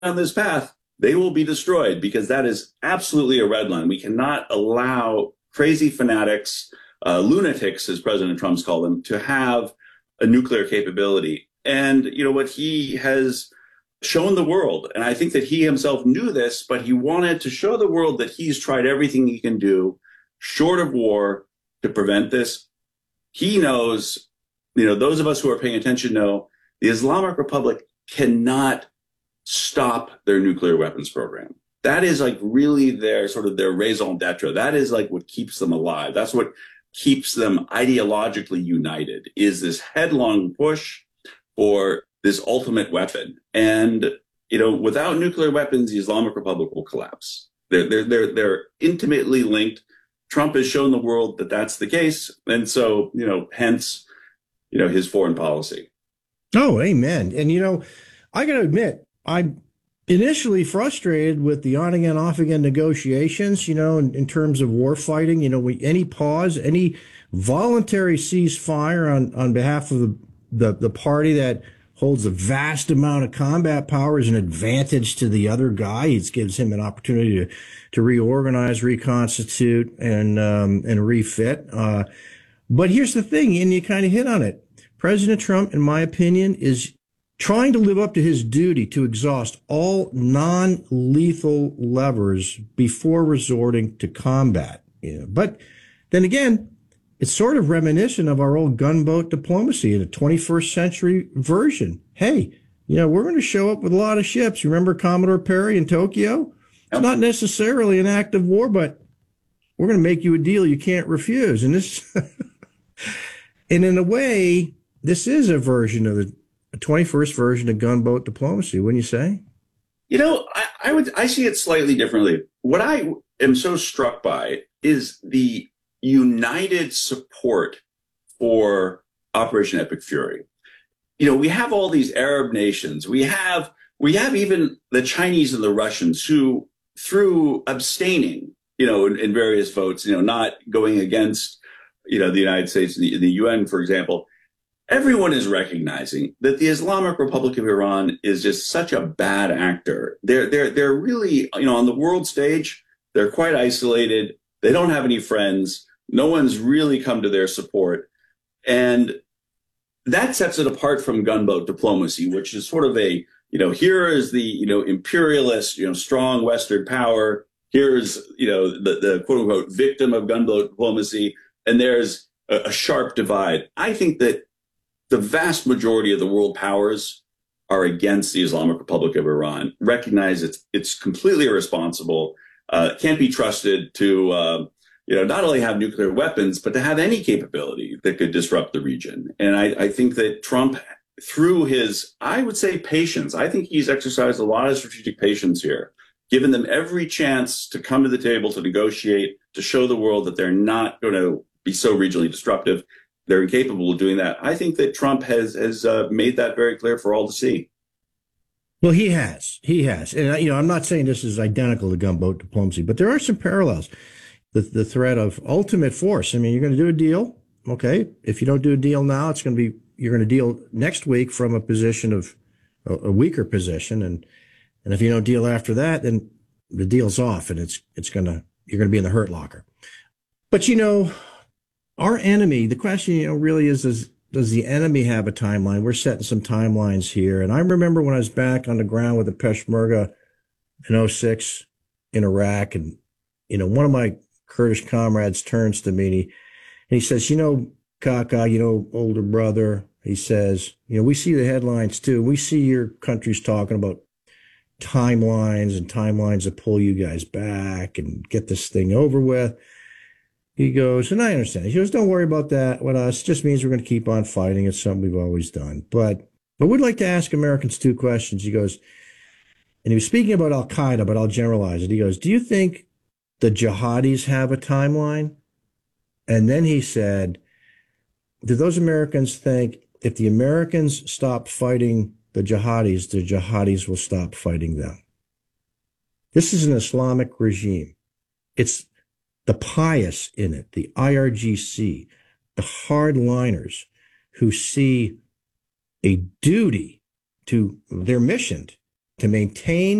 down this path, they will be destroyed because that is absolutely a red line. We cannot allow crazy fanatics, lunatics, as President Trump's called them, to have a nuclear capability. And, what he has shown the world, and I think that he himself knew this, but he wanted to show the world that he's tried everything he can do, short of war, to prevent this. He knows, those of us who are paying attention know the Islamic Republic cannot stop their nuclear weapons program. That is like really their sort of their raison d'etre. That is like what keeps them alive. That's what keeps them ideologically united, is this headlong push for this ultimate weapon. And, without nuclear weapons, the Islamic Republic will collapse. They're intimately linked. Trump has shown the world that that's the case. And so, hence, his foreign policy. Oh, amen. And, I got to admit, I'm initially frustrated with the on again, off again negotiations, in terms of war fighting. Any pause, any voluntary ceasefire on behalf of the party that holds a vast amount of combat power is an advantage to the other guy. It gives him an opportunity to reorganize, reconstitute, and refit. But here's the thing, and you kind of hit on it. President Trump, in my opinion, is trying to live up to his duty to exhaust all non-lethal levers before resorting to combat. But then again, it's sort of reminiscent of our old gunboat diplomacy in a 21st century version. Hey, we're going to show up with a lot of ships. You remember Commodore Perry in Tokyo? It's not necessarily an act of war, but we're going to make you a deal you can't refuse. And this, and in a way, this is a version of the 21st version of gunboat diplomacy, wouldn't you say? I see it slightly differently. What I am so struck by is the united support for Operation Epic Fury. We have all these Arab nations. We have even the Chinese and the Russians who, through abstaining, in various votes, not going against, the United States and the UN, for example, everyone is recognizing that the Islamic Republic of Iran is just such a bad actor. They're really, on the world stage, they're quite isolated. They don't have any friends. No one's really come to their support. And that sets it apart from gunboat diplomacy, which is sort of a, here is the, imperialist, strong Western power. Here's, the quote unquote victim of gunboat diplomacy. And there's a sharp divide. I think that the vast majority of the world powers are against the Islamic Republic of Iran, recognize it's completely irresponsible, can't be trusted to, not only have nuclear weapons, but to have any capability that could disrupt the region. And I think that Trump, through his, I would say, patience, I think he's exercised a lot of strategic patience here, given them every chance to come to the table to negotiate, to show the world that they're not going to be so regionally disruptive. They're incapable of doing that. I think that Trump has made that very clear for all to see. Well, he has. And, I'm not saying this is identical to gunboat diplomacy, but there are some parallels. The threat of ultimate force. I mean, you're going to do a deal. Okay. If you don't do a deal now, you're going to deal next week from a position of a weaker position. And if you don't deal after that, then the deal's off and you're going to be in the hurt locker. But, our enemy, the question, really is, does the enemy have a timeline? We're setting some timelines here. And I remember when I was back on the ground with the Peshmerga in 06 in Iraq, and, one of my Kurdish comrades turns to me and he says, Kaka, older brother, he says, we see the headlines too. We see your country's talking about timelines that pull you guys back and get this thing over with. He goes, and I understand. He goes, don't worry about that with us. It just means we're going to keep on fighting. It's something we've always done. But I would like to ask Americans two questions. He goes, and he was speaking about Al-Qaeda, but I'll generalize it. He goes, do you think the jihadis have a timeline? And then he said, do those Americans think if the Americans stop fighting the jihadis will stop fighting them? This is an Islamic regime. It's the pious in it, the IRGC, the hardliners who see a duty to their mission to maintain